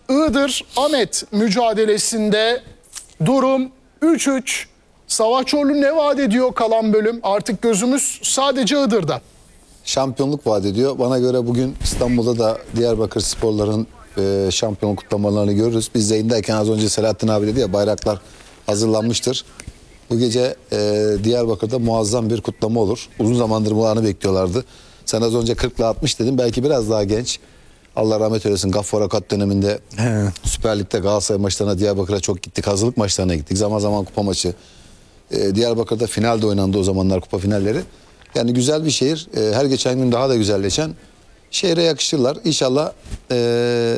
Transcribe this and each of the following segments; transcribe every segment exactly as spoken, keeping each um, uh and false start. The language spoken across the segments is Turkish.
Iğdır-Ahmet mücadelesinde durum üç üç. Savaş Çorlu ne vaat ediyor kalan bölüm? Artık gözümüz sadece Iğdır'da. Şampiyonluk vaat ediyor. Bana göre bugün İstanbul'da da Diyarbakır sporların e, şampiyonluk kutlamalarını görürüz. Biz yayındayken az önce Selahattin abi dedi ya, bayraklar hazırlanmıştır. Bu gece e, Diyarbakır'da muazzam bir kutlama olur. Uzun zamandır bu anı bekliyorlardı. Sen az önce kırk ile altmış dedin. Belki biraz daha genç. Allah rahmet eylesin. Gaffar Akat döneminde He. Süper Lig'de Galatasaray maçlarına Diyarbakır'a çok gittik. Hazırlık maçlarına gittik. Zaman zaman kupa maçı. Ee, Diyarbakır'da finalde oynandı o zamanlar, kupa finalleri. Yani güzel bir şehir. Ee, her geçen gün daha da güzelleşen. Şehre yakışırlar. İnşallah ee,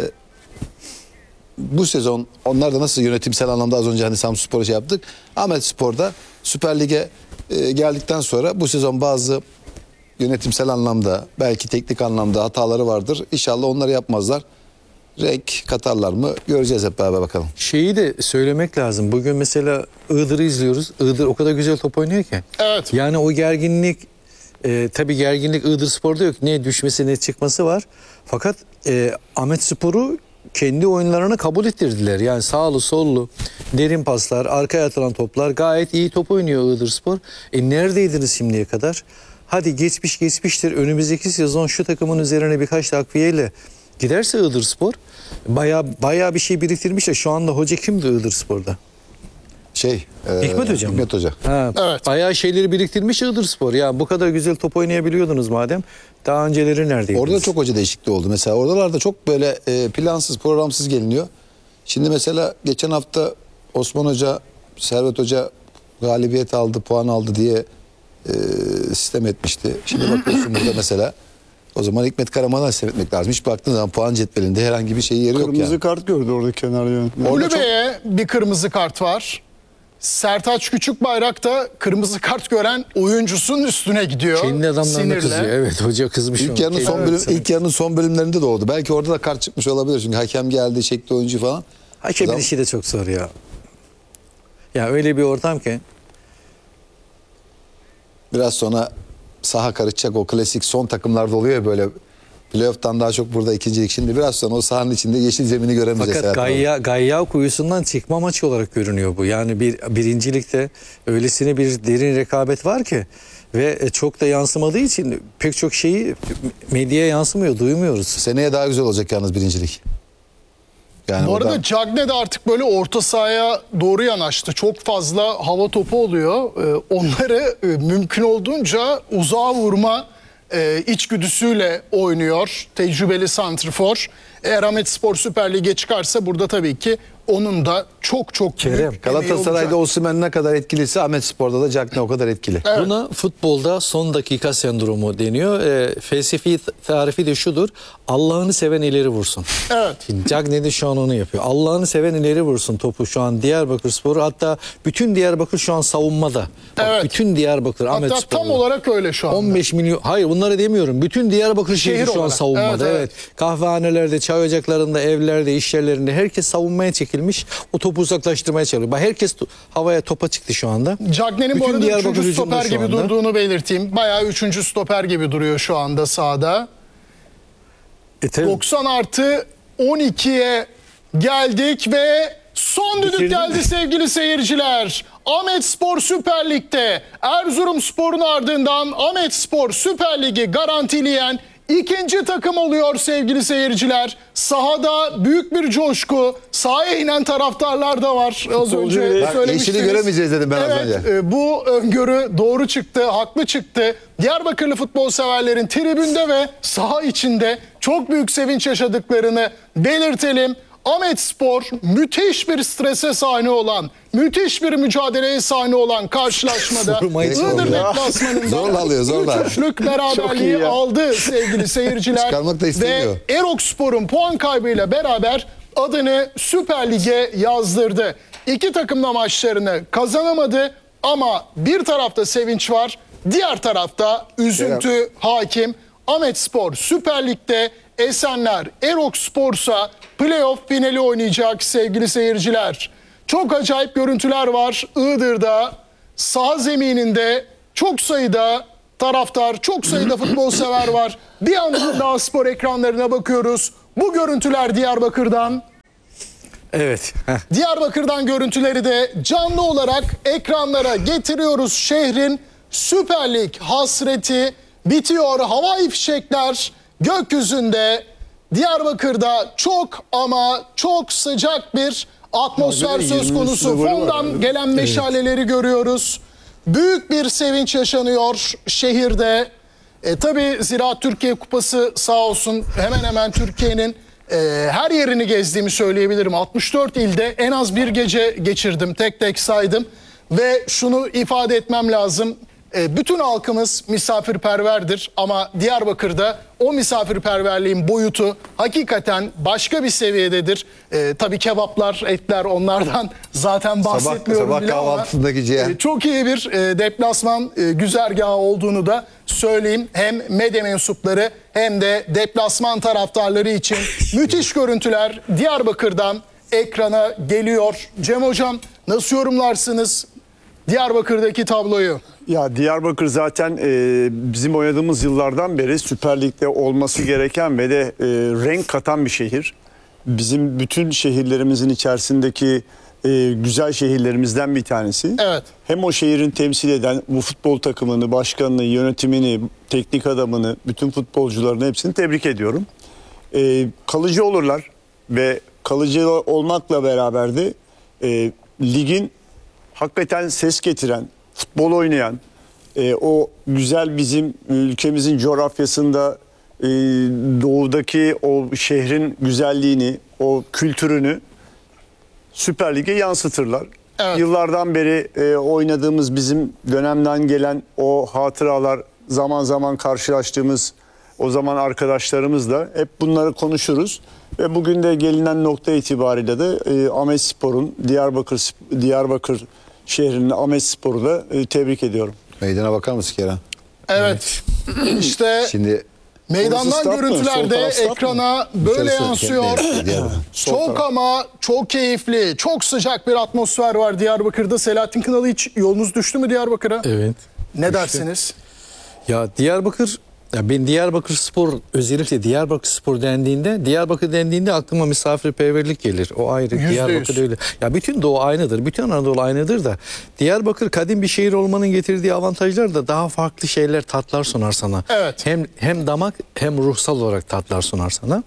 bu sezon onlar da nasıl yönetimsel anlamda az önce hani Samsunspor'a şey yaptık. Ahmetspor'da Süper Lig'e ee, geldikten sonra bu sezon bazı yönetimsel anlamda, belki teknik anlamda hataları vardır. İnşallah onları yapmazlar. Renk katarlar mı? Göreceğiz hep beraber bakalım. Şeyi de söylemek lazım. Bugün mesela Iğdır'ı izliyoruz. Iğdır o kadar güzel top oynuyor ki. Evet. Yani o gerginlik, e, tabii gerginlik Iğdırspor'da yok. Ne düşmesi ne çıkması var. Fakat e, Ahmetspor'u kendi oyunlarını kabul ettirdiler. Yani sağlı sollu, derin paslar, arkaya atılan toplar, gayet iyi top oynuyor Iğdırspor. E neredeydiniz şimdiye kadar? Hadi geçmiş geçmiştir. Önümüzdeki sezon şu takımın üzerine birkaç takviyeyle giderse Iğdırspor bayağı bayağı bir şey biriktirmiş de şu anda hoca kimdi Iğdırspor'da? Şey, e, Hikmet Hoca mı? Hikmet Hoca. Ha, evet. Bayağı şeyleri biriktirmiş Iğdırspor. Ya bu kadar güzel top oynayabiliyordunuz madem. Daha önceleri neredeydiniz? Orada da çok hoca değişikliği oldu. Mesela oralarda çok böyle e, plansız, programsız geliniyor. Şimdi mesela geçen hafta Osman Hoca, Servet Hoca galibiyet aldı, puan aldı diye e, sistem etmişti. Şimdi bakıyorsun burada mesela o zaman Hikmet Karaman'a seyretmek lazım. Hiç baktığın zaman puan cetvelinde herhangi bir şey yeri yok yani. Kırmızı kart gördü orada kenar yönetmeni. Kulübeye çok... bir kırmızı kart var. Sertaç Küçükbayrak da kırmızı kart gören oyuncusunun üstüne gidiyor. Kendi adamlarına kızıyor. Evet, hoca kızmış. İlk yarının son bölüm, ilk yarının son bölümlerinde de oldu. Belki orada da kart çıkmış olabilir. Çünkü hakem geldi, çekti oyuncu falan. Hakemin Zaman... işi de çok zor ya. Ya öyle bir ortam ki. Biraz sonra saha karışacak, o klasik son takımlarda oluyor ya böyle. Playoff'tan daha çok burada ikincilik. Şimdi biraz sonra o sahanın içinde yeşil zemini göremeyeceğiz. Fakat Gayya, Gayya kuyusundan çıkma maçı olarak görünüyor bu. Yani bir birincilikte öylesine bir derin rekabet var ki ve çok da yansımadığı için pek çok şeyi medyaya yansımıyor, duymuyoruz. Seneye daha güzel olacak yalnız birincilik. Yani bu arada oradan... Cagne de artık böyle orta sahaya doğru yanaştı. Çok fazla hava topu oluyor. Ee, onları e, mümkün olduğunca uzağa vurma e, içgüdüsüyle oynuyor. Tecrübeli santrfor. Eğer Ahmetspor Süper Lig'e çıkarsa burada tabii ki onun da çok çok Kerem, büyük Galatasaray'da Osimhen ne kadar etkiliyse Ahmetspor'da da Cagne o kadar etkili. Evet. Buna futbolda son dakika sendromu deniyor. E, felsefi tarifi de şudur. Allah'ını seven ileri vursun. Evet. Cagne de şu an onu yapıyor. Allah'ını seven ileri vursun topu şu an Diyarbakırspor'u. Hatta bütün Diyarbakır şu an savunmada. Bak, evet. Bütün Diyarbakır Hatta tam olarak öyle şu an. on beş milyon. Hayır bunları demiyorum. Bütün Diyarbakır şehri Şehir şu olarak. an savunmada. Evet, evet. evet. Kahvehanelerde, çay ocaklarında, evlerde, iş yerlerinde herkes savunmaya çekilmiş. O topu uzaklaştırmaya çalışıyor. Bak herkes havaya topa çıktı şu anda. Cagne'nin bu arada üçüncü stoper gibi anda. durduğunu belirteyim. Bayağı üçüncü stoper gibi duruyor şu anda sahada. E, doksan artı on ikiye geldik ve son düdük geldi sevgili seyirciler. Ahmetspor Süper Lig'de Erzurumspor'un ardından Ahmetspor Süper Lig'i garantileyen İkinci takım oluyor sevgili seyirciler. Sahada büyük bir coşku. Sahaya inen taraftarlar da var. Az önce söylemiştiniz. Yeşili göremeyeceğiz dedim ben evet, az önce. E, bu öngörü doğru çıktı, haklı çıktı. Diyarbakırlı futbol severlerin tribünde ve saha içinde çok büyük sevinç yaşadıklarını belirtelim. Ahmetspor müthiş bir strese sahne olan, müthiş bir mücadeleye sahne olan karşılaşmada Iğdır deplasmanında üç üçlük beraberliği aldı sevgili seyirciler. Çıkarmak da istemiyor. Ve Erokspor'un puan kaybıyla beraber adını Süper Lig'e yazdırdı. İki takım da maçlarını kazanamadı ama bir tarafta sevinç var, diğer tarafta üzüntü evet. hakim. Ahmetspor Süper Lig'de, Esenler Erokspor'sa playoff finali oynayacak sevgili seyirciler. Çok acayip görüntüler var Iğdır'da. Saha zemininde çok sayıda taraftar, çok sayıda futbol sever var. Bir anda daha spor ekranlarına bakıyoruz. Bu görüntüler Diyarbakır'dan. Evet. Heh. Diyarbakır'dan görüntüleri de canlı olarak ekranlara getiriyoruz. Şehrin Süper Lig hasreti bitiyor. Havai fişekler gökyüzünde. Diyarbakır'da çok ama çok sıcak bir atmosfer Abi, söz yirmi konusu. üstünde golü var Fondan herhalde. gelen meşaleleri görüyoruz. Büyük bir sevinç yaşanıyor şehirde. E, tabii Ziraat Türkiye Kupası sağ olsun hemen hemen Türkiye'nin e, her yerini gezdiğimi söyleyebilirim. altmış dört ilde en az bir gece geçirdim, tek tek saydım. Ve şunu ifade etmem lazım. E, bütün halkımız misafirperverdir ama Diyarbakır'da o misafirperverliğin boyutu hakikaten başka bir seviyededir. E, tabii kebaplar, etler onlardan zaten bahsetmiyorum sabah bile ama kahvaltısındaki ciğer. e, çok iyi bir e, deplasman e, güzergahı olduğunu da söyleyeyim. Hem medya mensupları hem de deplasman taraftarları için müthiş görüntüler Diyarbakır'dan ekrana geliyor. Cem Hocam nasıl yorumlarsınız Diyarbakır'daki tabloyu? Ya Diyarbakır zaten e, bizim oynadığımız yıllardan beri Süper Lig'de olması gereken ve de e, renk katan bir şehir. Bizim bütün şehirlerimizin içerisindeki e, güzel şehirlerimizden bir tanesi. Evet. Hem o şehrin temsil eden bu futbol takımını, başkanını, yönetimini, teknik adamını, bütün futbolcularını hepsini tebrik ediyorum. E, kalıcı olurlar ve kalıcı olmakla beraber de e, ligin hakikaten ses getiren, futbol oynayan, e, o güzel bizim ülkemizin coğrafyasında e, doğudaki o şehrin güzelliğini, o kültürünü Süper Lig'e yansıtırlar. Evet. Yıllardan beri e, oynadığımız bizim dönemden gelen o hatıralar, zaman zaman karşılaştığımız o zaman arkadaşlarımızla hep bunları konuşuruz. Ve bugün de gelinen nokta itibariyle de e, Ahmetspor'un Diyarbakır Diyarbakır şehrinin Ahmetspor'u da e, tebrik ediyorum. Meydana bakar mısın Kerem? Evet. İşte Şimdi meydandan Orası stat mı? Sol görüntülerde taraf stat mı? ekrana böyle Dışarısı yansıyor. kendi- Diyarbakır. Çok ama çok keyifli, çok sıcak bir atmosfer var Diyarbakır'da. Selahattin Kınalı hiç yolunuz düştü mü Diyarbakır'a? Evet. Ne dersiniz? Ya Diyarbakır, ya ben Diyarbakır Spor, özellikle Diyarbakır Spor dendiğinde, Diyarbakır dendiğinde aklıma misafirperverlik gelir. O ayrı. Yüzde Diyarbakır yüz. öyle. Ya bütün Doğu aynıdır. Bütün Anadolu aynıdır da Diyarbakır kadim bir şehir olmanın getirdiği avantajlar da daha farklı şeyler, tatlar sunar sana. Evet. Hem hem damak hem ruhsal olarak tatlar sunar sana.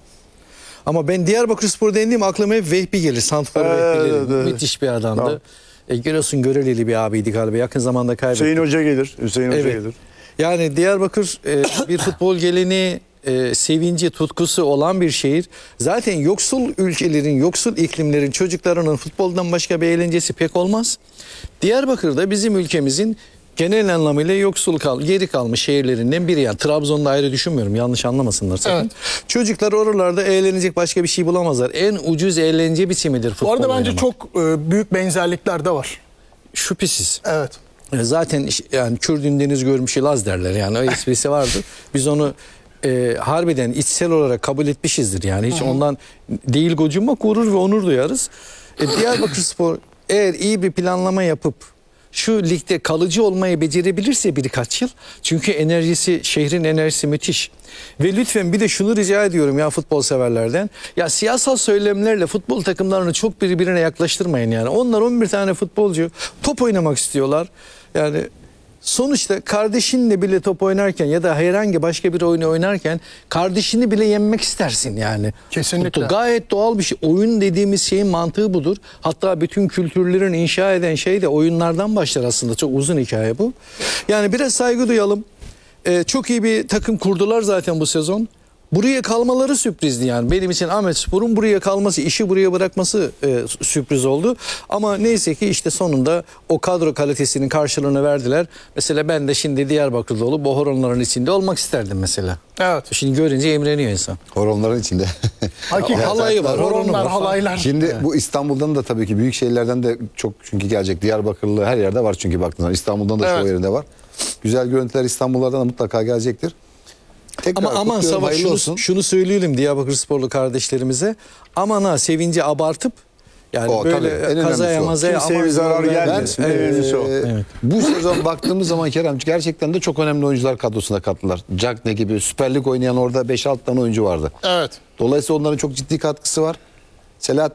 Ama ben Diyarbakır Spor dendiğim aklıma hep Vehbi gelir. Santfor Evet, Vehbi gelir. evet, evet. Müthiş bir adamdı. Tamam. E, Giresun Görelili bir abiydi galiba. Yakın zamanda kaybettik. Hüseyin Hoca gelir. Hüseyin Hoca Evet. gelir. Yani Diyarbakır e, bir futbol geleneği, e, sevinci, tutkusu olan bir şehir. Zaten yoksul ülkelerin, yoksul iklimlerin çocuklarının futboldan başka bir eğlencesi pek olmaz. Diyarbakır'da bizim ülkemizin genel anlamıyla yoksul kal, geri kalmış şehirlerinden biri. Yani Trabzon'da ayrı düşünmüyorum. Yanlış anlamasınlar sakın. Evet. Çocuklar oralarda eğlenecek başka bir şey bulamazlar. En ucuz eğlence biçimidir futbol Bu arada bence oynamak. çok e, büyük benzerlikler de var. Şüphesiz. Evet. E, Zaten iş- yani Kürdün deniz görmüş Laz derler, yani o esprisi vardır. Biz onu e, harbiden içsel olarak kabul etmişizdir, yani hiç ondan değil gocunma, gurur ve onur duyarız. E, Diyarbakırspor eğer iyi bir planlama yapıp şu ligde kalıcı olmayı becerebilirse birkaç yıl, çünkü enerjisi, şehrin enerjisi müthiş. Ve lütfen bir de şunu rica ediyorum ya futbol severlerden. Ya siyasal söylemlerle futbol takımlarını çok birbirine yaklaştırmayın yani. Onlar on bir tane futbolcu top oynamak istiyorlar. Yani sonuçta kardeşinle bile top oynarken ya da herhangi başka bir oyunu oynarken kardeşini bile yenmek istersin yani. Kesinlikle. Bu gayet doğal bir şey. Oyun dediğimiz şeyin mantığı budur. Hatta bütün kültürlerin inşa eden şey de oyunlardan başlar aslında. Çok uzun hikaye bu. Yani biraz saygı duyalım. Ee, çok iyi bir takım kurdular zaten bu sezon. Buraya kalmaları sürprizdi yani. Benim için Ahmetspor'un buraya kalması, işi buraya bırakması e, sürpriz oldu. Ama neyse ki işte sonunda o kadro kalitesinin karşılığını verdiler. Mesela ben de şimdi Diyarbakır'da olup bu horonların içinde olmak isterdim mesela. Evet. Şimdi görünce imreniyor insan. Horonların içinde. Hakikaten. Halayı var, horonu Horonlar, var. halaylar. Şimdi bu İstanbul'dan da tabii ki büyük şehirlerden de çok çünkü gelecek. Diyarbakırlı her yerde var çünkü baktığınız zaman. İstanbul'dan da Evet. çoğu yerinde var. Güzel görüntüler İstanbul'lardan da mutlaka gelecektir. Tekrar Ama aman kutluyorum, Savaş, hayırlı şunu, olsun. şunu söyleyelim Diyarbakır sporlu kardeşlerimize. Aman ha, sevinci abartıp yani O, tabii, en böyle önemlisi kazaya o. mazaya Kimseye aman bir zarar verme. gelmesin. Ben, En önemlisi o. eee, Evet. Bu sezon baktığımız zaman Kerem gerçekten de çok önemli oyuncular kadrosuna kattılar. Cagne gibi Süper Lig oynayan orada beş altı tane oyuncu vardı. Evet. Dolayısıyla onların çok ciddi katkısı var. Selahattin